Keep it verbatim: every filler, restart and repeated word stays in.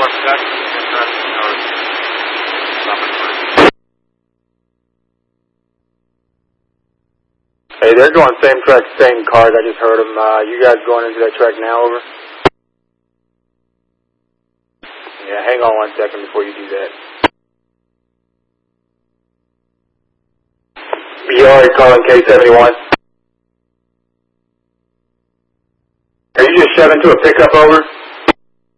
Hey, they're going same track, same cars. I just heard them. Uh, you guys going into that track now, over? Yeah, hang on one second before you do that. B R calling K seventy-one. Are you just shoving to a pickup, over?